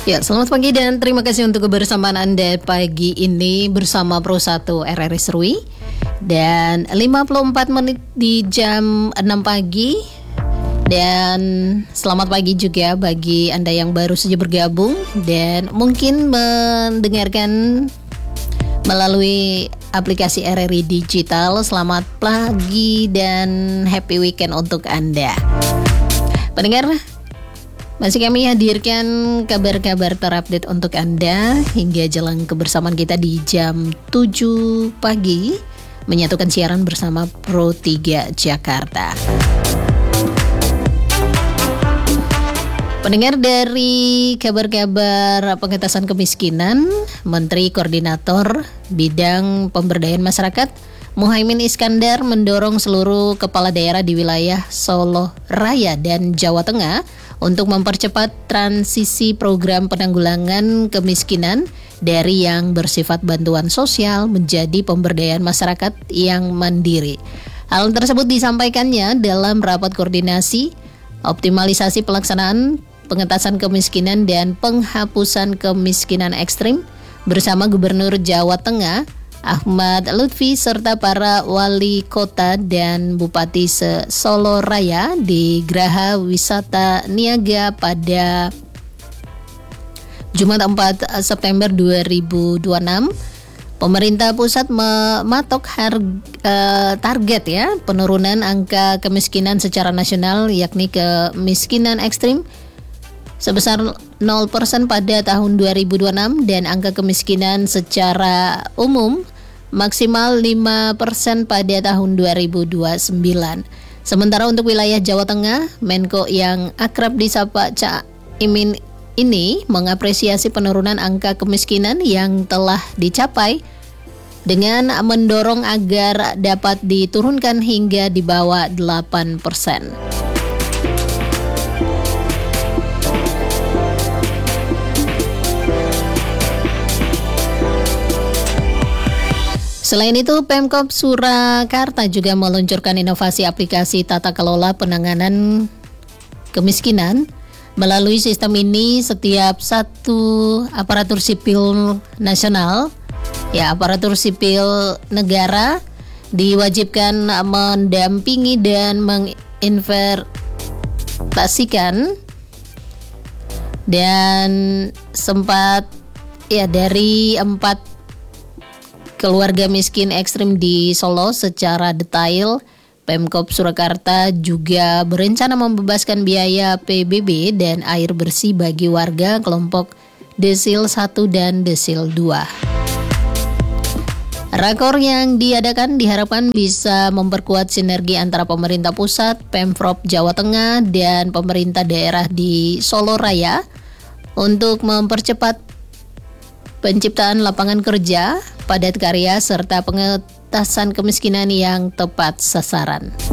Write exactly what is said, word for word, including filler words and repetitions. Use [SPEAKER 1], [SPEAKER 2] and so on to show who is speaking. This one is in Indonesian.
[SPEAKER 1] Ya, selamat pagi dan terima kasih untuk kebersamaan Anda pagi ini bersama Pro satu R R I Serui. Dan lima puluh empat menit di jam enam pagi. Dan selamat pagi juga bagi Anda yang baru saja bergabung dan mungkin mendengarkan melalui aplikasi R R I Digital. Selamat pagi dan happy weekend untuk Anda. Pendengar, masih kami hadirkan kabar-kabar terupdate untuk Anda hingga jelang kebersamaan kita di jam tujuh pagi menyatukan siaran bersama Pro tiga Jakarta. Pendengar, dari kabar-kabar pengentasan kemiskinan, Menteri Koordinator Bidang Pemberdayaan Masyarakat Muhaimin Iskandar mendorong seluruh kepala daerah di wilayah Solo Raya dan Jawa Tengah untuk mempercepat transisi program penanggulangan kemiskinan dari yang bersifat bantuan sosial menjadi pemberdayaan masyarakat yang mandiri. Hal tersebut disampaikannya dalam rapat koordinasi optimalisasi pelaksanaan pengentasan kemiskinan dan penghapusan kemiskinan ekstrim bersama Gubernur Jawa Tengah Ahmad Lutfi serta para wali kota dan bupati se-Solo Raya di Graha Wisata Niaga pada Jumat empat September dua ribu dua puluh enam. Pemerintah pusat mematok harga, eh, target ya penurunan angka kemiskinan secara nasional, yakni kemiskinan ekstrim sebesar nol persen pada tahun dua ribu dua puluh enam dan angka kemiskinan secara umum maksimal lima persen pada tahun dua ribu dua puluh sembilan. Sementara untuk wilayah Jawa Tengah, Menko yang akrab disapa Cak Imin ini mengapresiasi penurunan angka kemiskinan yang telah dicapai dengan mendorong agar dapat diturunkan hingga di bawah delapan persen. Selain itu, Pemkab Surakarta juga meluncurkan inovasi aplikasi tata kelola penanganan kemiskinan. Melalui sistem ini, setiap satu aparatur sipil nasional, ya aparatur sipil negara diwajibkan mendampingi dan menginvestasikan dan sempat ya dari empat keluarga miskin ekstrim di Solo secara detail. Pemkab Surakarta juga berencana membebaskan biaya P B B dan air bersih bagi warga kelompok Desil satu dan Desil dua. Rakor yang diadakan diharapkan bisa memperkuat sinergi antara pemerintah pusat, Pemprov Jawa Tengah, dan pemerintah daerah di Solo Raya untuk mempercepat penciptaan lapangan kerja, padat karya, serta pengetasan kemiskinan yang tepat sasaran.